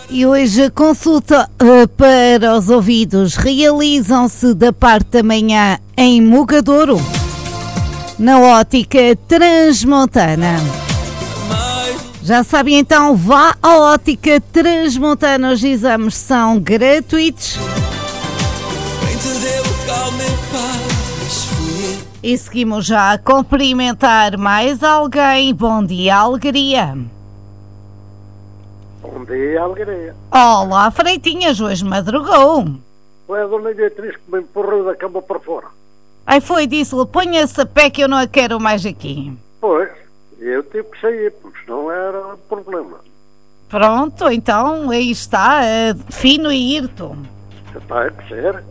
E hoje a consulta para os ouvidos realizam-se da parte da manhã em Mugadouro, na Ótica Transmontana. Já sabe, então, vá à Ótica Transmontana, os exames são gratuitos. E seguimos já a cumprimentar mais alguém. Bom dia, alegria. Bom dia, alegria. Olá, Freitinhas, hoje madrugou. Foi a dona Beatriz que me empurrou da cama para fora. Aí foi, disse-lhe, ponha-se a pé que eu não a quero mais aqui. Pois, eu tive que sair, porque senão era problema. Pronto, então, aí está, fino e hirto. Está a ser.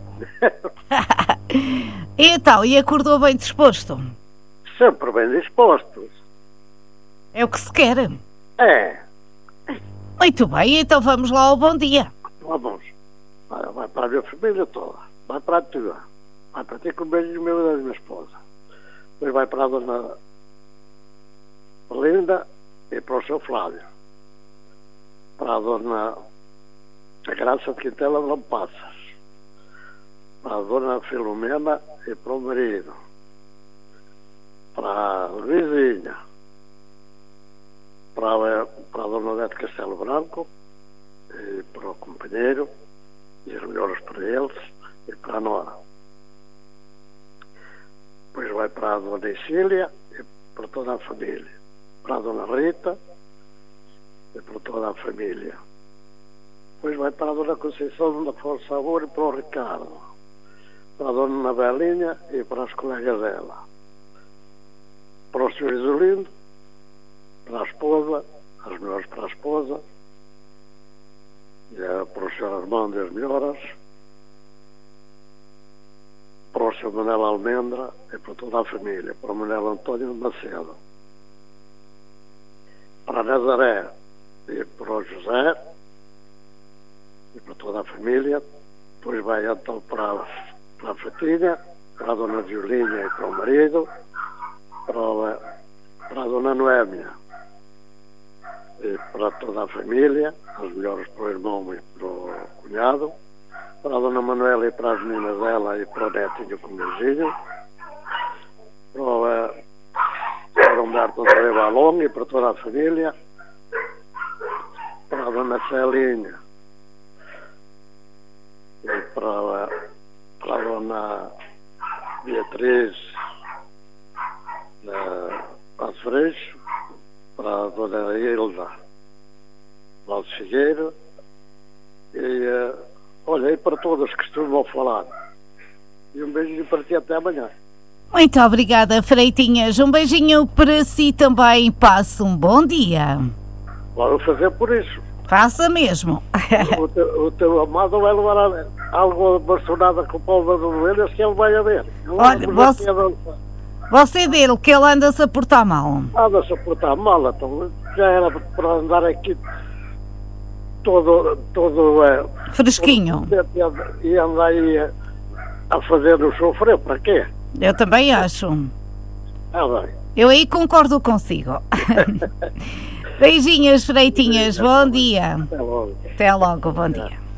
Então, e acordou bem disposto? Sempre bem dispostos. É o que se quer. É. Muito bem, então vamos lá ao bom dia. Vamos. Vai para a minha família toda. Vai para a tua. Vai para ti com o beijo meu e da minha esposa. Depois vai para a dona Linda e para o seu Flávio. Para a dona Graça de Quintela de Lampassas. Para a dona Filomena e para o marido. Para a Luizinha. Para a dona Odete Castelo Branco e para o companheiro e as melhores para eles e para a Nora. Depois vai para a dona Isília e para toda a família. Para a dona Rita e para toda a família. Depois vai para a dona Conceição da Força Amor e para o Ricardo. Para a dona Belinha e para as colegas dela. Para o Sr. Isolindo, para a esposa, as melhores para a esposa, e para o Sr. Armando e as melhoras, para o Sr. Manuel Almendra e para toda a família, para o Manuel António de Macedo, para a Nazaré e para o José e para toda a família. Depois vai então para a Fatinha, para a dona Violinha e para o marido, para a dona Noémia e para toda a família, as melhores para o irmão e para o cunhado, para a dona Manuela e para as meninas dela e para o netinho com o beijinho, para o Humberto André Balão e para toda a família, para a dona Celinha e para a dona Beatriz Paz Freixo, para a dona Hilda Valde Figueiro e olha aí para todos que estão a falar. E um beijinho para ti até amanhã. Muito obrigada, Freitinhas. Um beijinho para si também. Passe um bom dia. Vou fazer por isso. Faça mesmo. O teu amado vai levar algo bastonada com o Paulo das Ovelhas que ele vai a ver. Olha, você dele, que ele anda-se a portar mal. Anda-se a portar mal, então já era para andar aqui todo fresquinho. E andar aí a fazer-nos sofrer, para quê? Eu também acho. Bem. Eu aí concordo consigo. Beijinhos, Freitinhas, bom dia. Até logo. Até logo, bom dia.